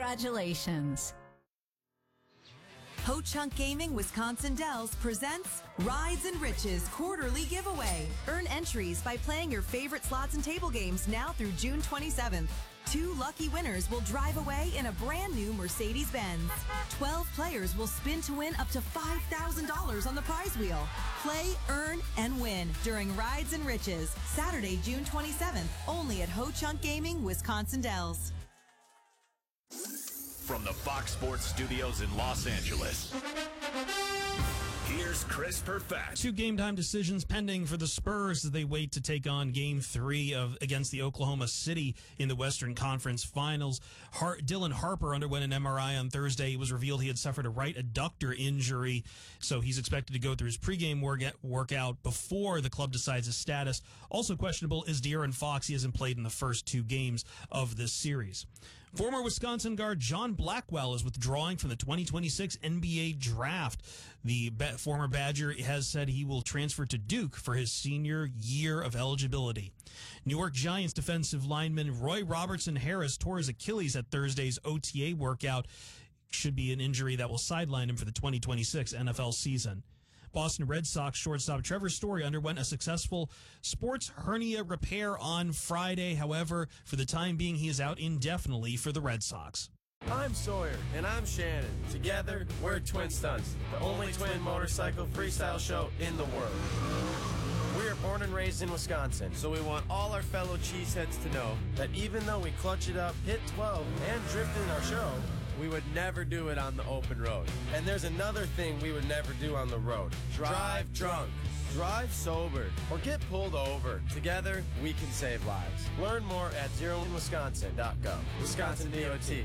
Congratulations. Ho Chunk Gaming Wisconsin Dells presents Rides and Riches Quarterly Giveaway. Earn entries by playing your favorite slots and table games now through June 27th. 2 lucky winners will drive away in a brand new Mercedes-Benz. 12 players will spin to win up to $5,000 on the prize wheel. Play, earn, and win during Rides and Riches, Saturday, June 27th, only at Ho Chunk Gaming Wisconsin Dells. From the Fox Sports Studios in Los Angeles, here's Chris Perfett. 2 game-time decisions pending for the Spurs as they wait to take on Game 3 against the Oklahoma City in the Western Conference Finals. Dylan Harper underwent an MRI on Thursday. It was revealed he had suffered a right adductor injury, so he's expected to go through his pregame workout before the club decides his status. Also questionable is De'Aaron Fox. He hasn't played in the first 2 games of this series. Former Wisconsin guard John Blackwell is withdrawing from the 2026 NBA draft. The former Badger has said he will transfer to Duke for his senior year of eligibility. New York Giants defensive lineman Roy Robertson Harris tore his Achilles at Thursday's OTA workout. Should be an injury that will sideline him for the 2026 NFL season. Boston Red Sox shortstop Trevor Story underwent a successful sports hernia repair on Friday. However, for the time being, he is out indefinitely for the Red Sox. I'm Sawyer, and I'm Shannon. Together, we're Twin Stunts, the only twin motorcycle freestyle show in the world. We are born and raised in Wisconsin, so we want all our fellow cheeseheads to know that even though we clutch it up, hit 12, and drift in our show, we would never do it on the open road. And there's another thing we would never do on the road. Drive drunk. Drive sober. Or get pulled over. Together, we can save lives. Learn more at zeroinwisconsin.gov. Wisconsin DOT.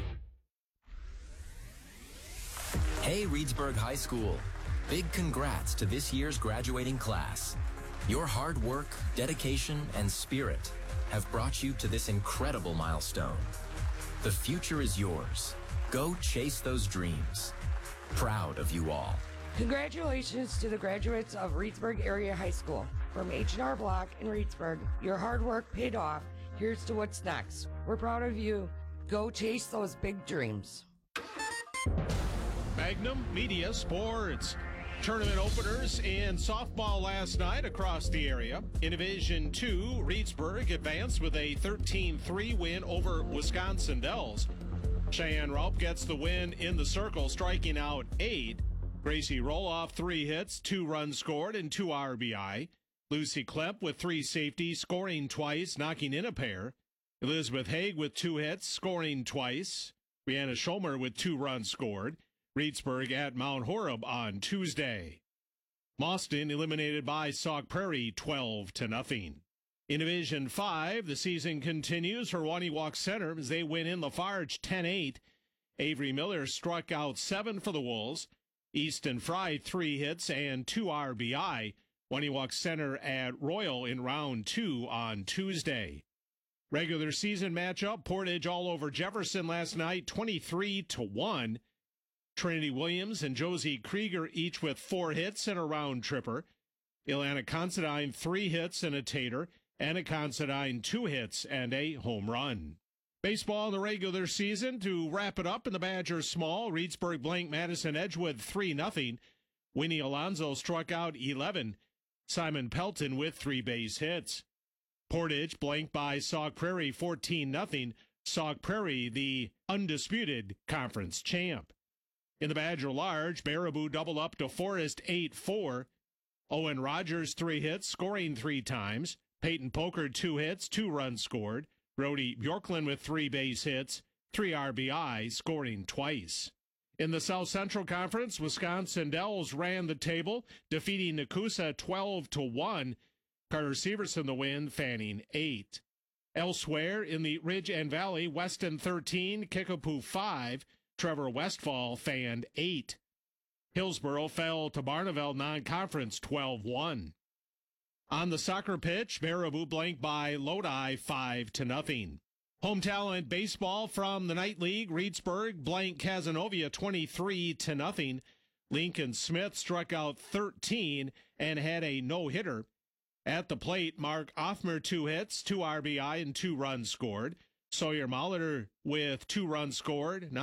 Hey, Reedsburg High School. Big congrats to this year's graduating class. Your hard work, dedication, and spirit have brought you to this incredible milestone. The future is yours. Go chase those dreams. Proud of you all. Congratulations to the graduates of Reedsburg Area High School. From H&R Block in Reedsburg, your hard work paid off. Here's to what's next. We're proud of you. Go chase those big dreams. Magnum Media Sports. Tournament openers in softball last night across the area. In Division 2, Reedsburg advanced with a 13-3 win over Wisconsin Dells. Cheyenne Raup gets the win in the circle, striking out 8. Gracie Roloff, 3 hits, 2 runs scored, and 2 RBI. Lucy Klepp with 3 safeties, scoring twice, knocking in a pair. Elizabeth Haig with 2 hits, scoring twice. Brianna Schomer with 2 runs scored. Reedsburg at Mount Horeb on Tuesday. Mauston eliminated by Sauk Prairie 12-0. In Division 5, the season continues for Waniwak Center as they win in Lafarge 10-8. Avery Miller struck out 7 for the Wolves. Easton Fry 3 hits and 2 RBI. Waniwak Center at Royal in round 2 on Tuesday. Regular season matchup, Portage all over Jefferson last night, 23-1. Trinity Williams and Josie Krieger each with 4 hits and a round tripper. Ilana Considine 3 hits and a tater. Anna Considine 2 hits and a home run. Baseball in the regular season to wrap it up in the Badgers small. Reedsburg blanked Madison Edgewood 3-0. Winnie Alonzo struck out 11. Simon Pelton with 3 base hits. Portage blanked by Sauk Prairie 14-0. Sauk Prairie the undisputed conference champ. In the Badger Large, Baraboo doubled up to Forest 8-4. Owen Rogers 3 hits, scoring 3 times. Peyton Poker 2 hits, 2 runs scored. Brody Bjorklund with 3 base hits, 3 RBI, scoring twice. In the South Central Conference, Wisconsin Dells ran the table, defeating Nakusa 12-1. Carter Severson the win, Fanning 8. Elsewhere in the Ridge and Valley, Weston 13, Kickapoo 5. Trevor Westfall fanned 8. Hillsboro fell to Barneville non-conference 12-1. On the soccer pitch, Baraboo blanked by Lodi 5-0. Home talent baseball from the Night League, Reedsburg blanked Cazenovia 23-0. Lincoln Smith struck out 13 and had a no-hitter. At the plate, Mark Offmer 2 hits, 2 RBI, and 2 runs scored. Sawyer Molitor with 2 runs scored.